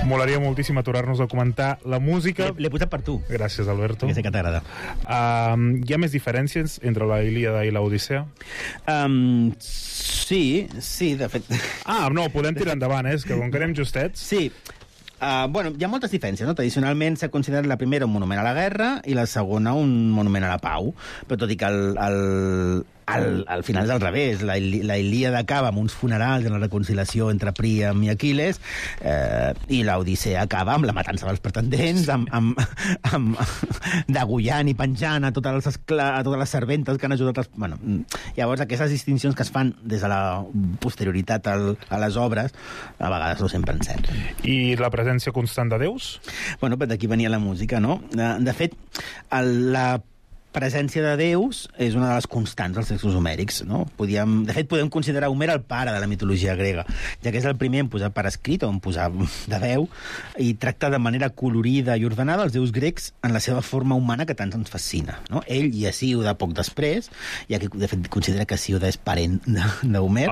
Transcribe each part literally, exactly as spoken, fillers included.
Molaria moltíssim aturar-nos a comentar la música. L'he posat per tu. Gràcies, Alberto. Que sé que t'agrada. Uh, hi ha més diferències entre la Ilíada i l'Odissea? Um, sí, sí, de fet... Ah, no, podem tirar endavant, eh? És que com que anem justets... Sí. Uh, bueno, hi ha moltes diferències, no? Tradicionalment s'ha considerat la primera un monument a la guerra i la segona un monument a la pau, però tot i que el, el, el, al final és al revés. La, la Ilíada acaba amb uns funerals en la reconciliació entre Príam i Aquil·les, eh, i l'Odissea acaba amb la matança dels pretendents, amb, amb, amb degollant i penjant a totes les, escla, a totes les serventes que han ajudat els... Bueno, llavors aquestes distincions que es fan des de la posterioritat al, a les obres a vegades no sempre encerten. I la presència constant de déus? Bueno, però d'aquí venia la música, no? De, de fet, el, la presència de déus és una de les constants dels textos homèrics, no? Podíem, de fet, podem considerar Homer el pare de la mitologia grega, ja que és el primer en posar per escrit o en posar de veu, i tracta de manera colorida i ordenada els déus grecs en la seva forma humana que tant ens fascina, no? Ell i Hesíode poc després, ja que de fet considera que Hesíode és parent d'Homer,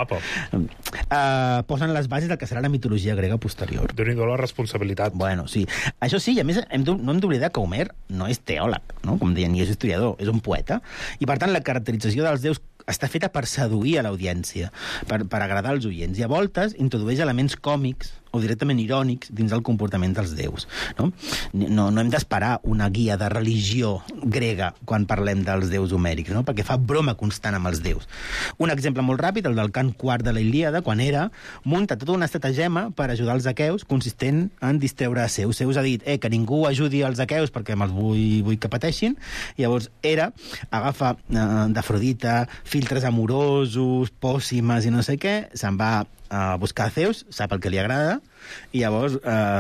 uh, posen les bases del que serà la mitologia grega posterior. Déu-n'hi-do la responsabilitat. Bueno, sí. Això sí, i a més hem, no hem d'oblidar que Homer no és teòleg, no? Com deien, ni és historiador, és un poeta, i per tant la caracterització dels déus està feta per seduir a l'audiència, per, per agradar als oients, i a voltes introdueix elements còmics o directament irònics dins el comportament dels déus, no? No, no hem d'esperar una guia de religió grega quan parlem dels déus homèrics, no? Perquè fa broma constant amb els déus. Un exemple molt ràpid, el del cant quart de la Ilíada, quan Hera munta tota una estratagema per ajudar els aqueus, consistent en distreure a Zeus. Zeus ha dit, eh, que ningú ajudi els aqueus perquè me'ls vull, vull que pateixin, i llavors Hera agafa eh, d'Afrodita filtres amorosos, pòssimes i no sé què, se'n va a buscar Zeus, sap el que li agrada, i llavors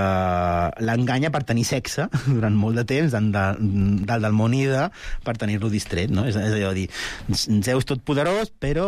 eh, l'enganya per tenir sexe durant molt de temps dalt de, del Monida per tenir-lo distret, no? És, és allò de dir, Zeus totpoderós, però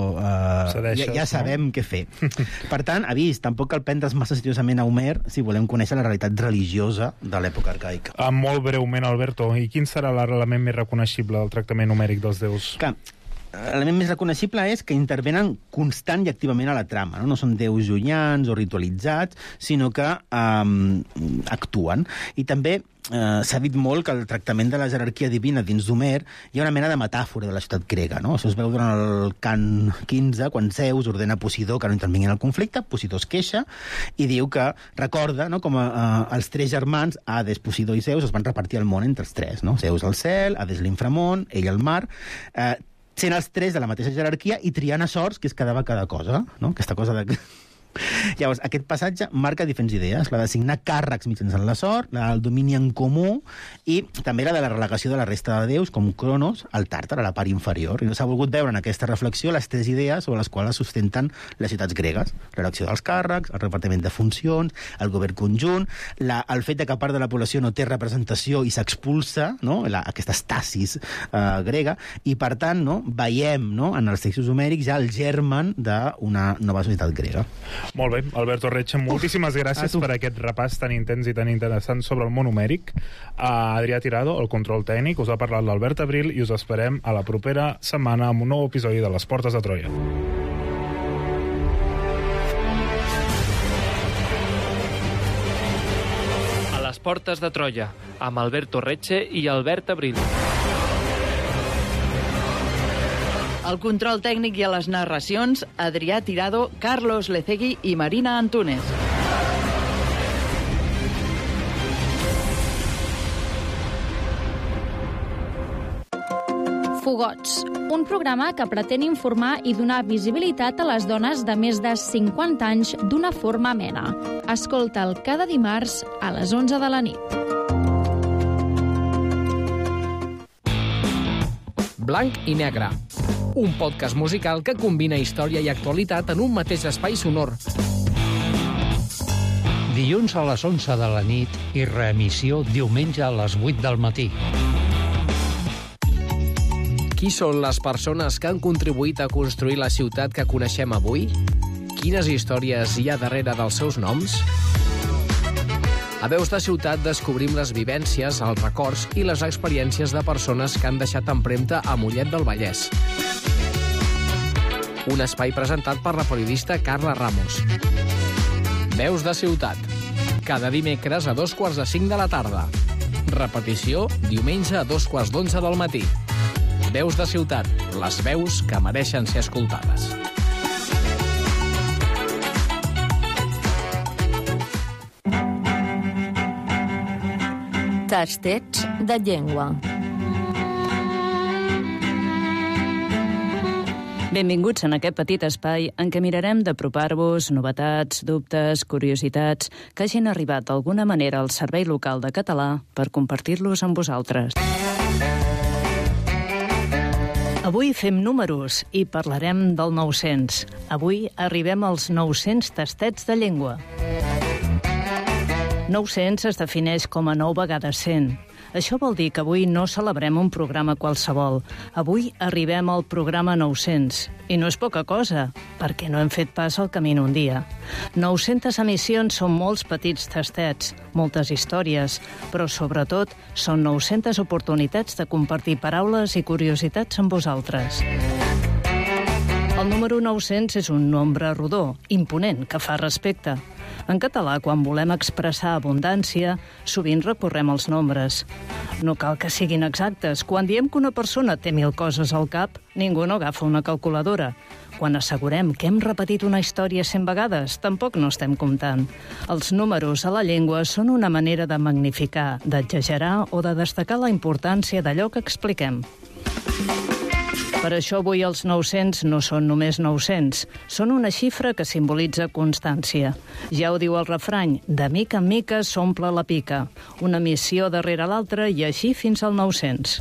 eh, Cedeixes, ja, ja sabem no? què fer. Per tant, avís, tampoc cal prendre's massa seriosament a Homer si volem conèixer la realitat religiosa de l'època arcaica. Ah, molt breument, Alberto, i quin serà l'element més reconeixible del tractament homèric dels déus? Que l'element més reconeixible és que intervenen constant i activament a la trama, no? No són déus llunyans o ritualitzats, sinó que um, actuen. I també Uh, s'ha dit molt que el tractament de la jerarquia divina dins d'Homer hi ha una mena de metàfora de la ciutat grega, no? Això es veu durant el cant quinze, quan Zeus ordena a Posidó que no intervingui en el conflicte. Posidó es queixa i diu que recorda, no?, com a, uh, els tres germans, Hades, Posidó i Zeus, es van repartir el món entre els tres, no? Zeus al cel, Hades l'inframón, ell al mar, eh, sent els tres de la mateixa jerarquia i triant a sorts que es quedava cada cosa, no? Aquesta cosa de... Llavors, aquest passatge marca diferents idees, la d'assignar càrrecs mitjançant la sort, la del domini en comú i també la de la relegació de la resta de déus, com Cronos, al Tàrtar, a la part inferior. I s'ha volgut veure en aquesta reflexió les tres idees sobre les quals sustenten les ciutats gregues: l'elecció dels càrrecs, el repartiment de funcions, el govern conjunt, la, el fet de que part de la població no té representació i s'expulsa, no?, la, aquesta estasis eh, grega, i per tant, no?, veiem, no?, en els textos homèrics ja el germen d'una nova societat grega. Molt bé, Alberto Retxe, moltíssimes gràcies per aquest repàs tan intens i tan interessant sobre el món homèric. Uh, Adrià Tirado, el control tècnic, us ha parlat l'Albert Abril i us esperem a la propera setmana amb un nou episodi de Les Portes de Troia. A les Portes de Troia, amb Alberto Retxe i Albert Abril. Al control tècnic i a les narracions, Adrià Tirado, Carlos Lecegui i Marina Antúnez. Fogots, un programa que pretén informar i donar visibilitat a les dones de més de cinquanta anys d'una forma amena. Escolta'l cada dimarts a les onze de la nit. Blanc i negre, un podcast musical que combina història i actualitat en un mateix espai sonor. Dilluns a les onze de la nit i reemissió diumenge a les vuit del matí. Qui són les persones que han contribuït a construir la ciutat que coneixem avui? Quines històries hi ha darrere dels seus noms? A Veus de Ciutat descobrim les vivències, els records i les experiències de persones que han deixat empremta a Mollet del Vallès. Un espai presentat per la periodista Carla Ramos. Veus de Ciutat. cada dimecres a dos quarts de cinc de la tarda. Repetició diumenge a dos quarts d'onze del matí. Veus de ciutat, les veus que mereixen ser escoltades. Tastets de llengua. Benvinguts en aquest petit espai en què mirarem d'apropar-vos novetats, dubtes, curiositats que hagin arribat d'alguna manera al Servei Local de Català per compartir-los amb vosaltres. Avui fem números i parlarem del nou-cents. Avui arribem als nou-cents tastets de llengua. nou-cents es defineix com a nou vegades cent. Això vol dir que avui no celebrem un programa qualsevol. Avui arribem al programa nou-cents. I no és poca cosa, perquè no hem fet pas el camí en un dia. nou-centes emissions són molts petits tastets, moltes històries, però sobretot són nou-centes oportunitats de compartir paraules i curiositats amb vosaltres. El número nou-cents és un nombre rodó, imponent, que fa respecte. En català, quan volem expressar abundància, sovint recorrem als nombres. No cal que siguin exactes. Quan diem que una persona té mil coses al cap, ningú no agafa una calculadora. Quan assegurem que hem repetit una història cent vegades, tampoc no estem comptant. Els números a la llengua són una manera de magnificar, d'exagerar o de destacar la importància d'allò que expliquem. Per això avui els nou-cents no són només nou-cents. Són una xifra que simbolitza constància. Ja ho diu el refrany, de mica en mica s'omple la pica. Una missió darrere l'altra i així fins al nou-cents.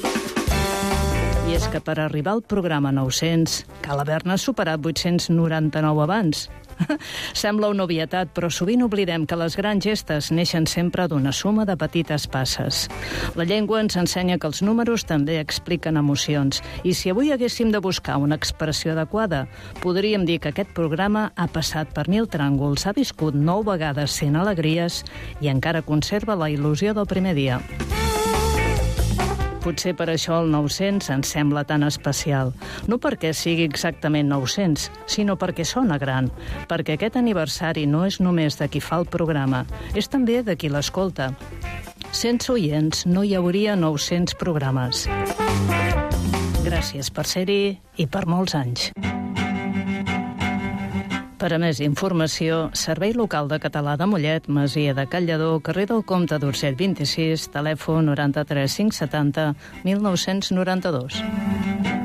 I és que per arribar al programa nou-cents cal haver-ne superat vuit-cents noranta-nou abans. Sembla una obvietat, però sovint oblidem que les grans gestes neixen sempre d'una suma de petites passes. La llengua ens ensenya que els números també expliquen emocions, i si avui haguéssim de buscar una expressió adequada, podríem dir que aquest programa ha passat per mil tràngols, ha viscut nou vegades cent alegries i encara conserva la il·lusió del primer dia. Potser per això el nou-cents ens sembla tan especial. No perquè sigui exactament nou-cents, sinó perquè sona gran. Perquè aquest aniversari no és només de qui fa el programa, és també de qui l'escolta. Sense oients no hi hauria nou-cents programes. Gràcies per ser-hi i per molts anys. Per a més informació, Servei Local de Català de Mollet, Masia de Can Lledó, carrer del Comte d'Urgell vint-i-sis, telèfon noranta-tres cinc setanta mil nou-cents noranta-dos.